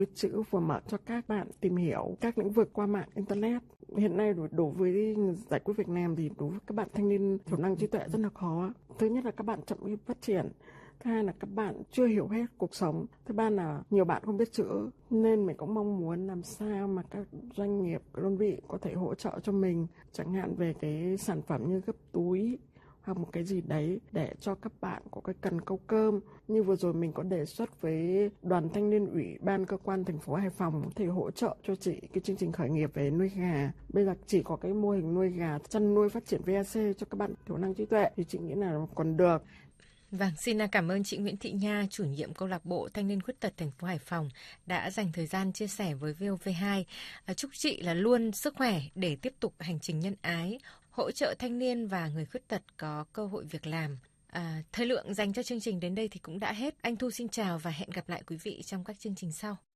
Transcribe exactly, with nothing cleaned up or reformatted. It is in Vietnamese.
Viết chữ vừa mở cho các bạn tìm hiểu các lĩnh vực qua mạng Internet. Hiện nay đối với giải quyết việc làm thì đối với các bạn thanh niên thiểu năng trí tuệ rất là khó. Thứ nhất là các bạn chậm phát triển. Thứ hai là các bạn chưa hiểu hết cuộc sống. Thứ ba là nhiều bạn không biết chữ. Nên mình cũng mong muốn làm sao mà các doanh nghiệp, các đơn vị có thể hỗ trợ cho mình. Chẳng hạn về cái sản phẩm như gấp túi hoặc một cái gì đấy để cho các bạn có cái cần câu cơm. Như vừa rồi mình có đề xuất với đoàn thanh niên ủy ban cơ quan thành phố Hải Phòng thì hỗ trợ cho chị cái chương trình khởi nghiệp về nuôi gà. Bây giờ chỉ có cái mô hình nuôi gà chăn nuôi phát triển vê a xê cho các bạn thiểu năng trí tuệ thì chị nghĩ là còn được. Vâng, xin cảm ơn chị Nguyễn Thị Nha, chủ nhiệm câu lạc bộ thanh niên khuyết tật thành phố Hải Phòng đã dành thời gian chia sẻ với vê o vê hai. Chúc chị là luôn sức khỏe để tiếp tục hành trình nhân ái, hỗ trợ thanh niên và người khuyết tật có cơ hội việc làm. À, thời lượng dành cho chương trình đến đây thì cũng đã hết. Anh Thu xin chào và hẹn gặp lại quý vị trong các chương trình sau.